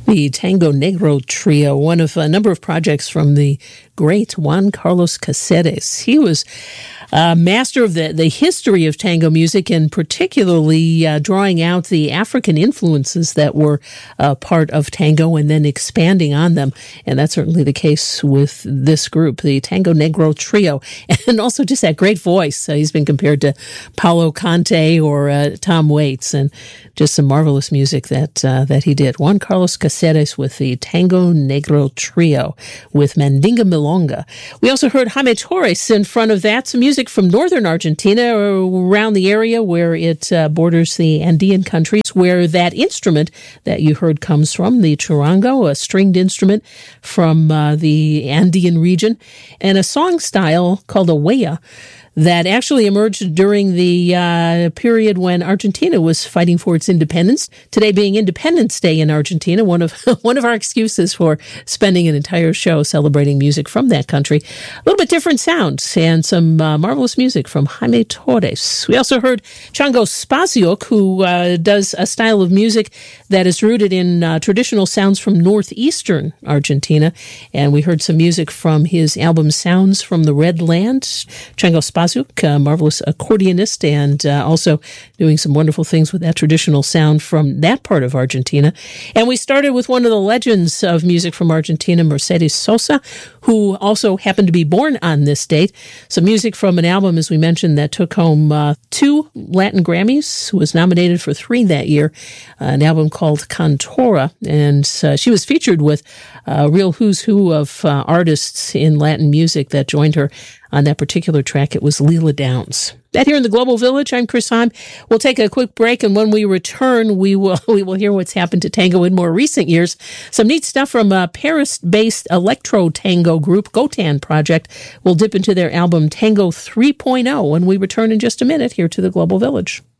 The Tango Negro Trio, one of a number of projects from the great Juan Carlos Cáceres. He was a master of the history of tango music, and particularly drawing out the African influences that were part of tango and then expanding on them. And that's certainly the case with this group, the Tango Negro Trio. And also just that great voice. He's been compared to Paulo Conte or Tom Waits, and just some marvelous music that he did. Juan Carlos Cáceres with the Tango Negro Trio with Mandinga Milonga. We also heard Jaime Torres in front of that, some music from northern Argentina, around the area where it borders the Andean countries, where that instrument that you heard comes from, the charango, a stringed instrument from the Andean region, and a song style called a huella that actually emerged during the period when Argentina was fighting for its independence. Today being Independence Day in Argentina, one of our excuses for spending an entire show celebrating music from that country. A little bit different sounds and some marvelous music from Jaime Torres. We also heard Chango Spasiuk, who does a style of music that is rooted in traditional sounds from northeastern Argentina, and we heard some music from his album Sounds from the Red Land. Chango Spasiuk, a marvelous accordionist, and also doing some wonderful things with that traditional sound from that part of Argentina. And we started with one of the legends of music from Argentina, Mercedes Sosa, who also happened to be born on this date. Some music from an album, as we mentioned, that took home 2 Latin Grammys, was nominated for 3 that year, an album called Cantora, and she was featured with a real who's who of artists in Latin music that joined her on that particular track. It was Leela Downs. That here in the Global Village, I'm Chris Heim. We'll take a quick break, and when we return, we will hear what's happened to tango in more recent years. Some neat stuff from a Paris-based electro tango group, Gotan Project. We'll dip into their album Tango 3.0 when we return in just a minute here to the Global Village.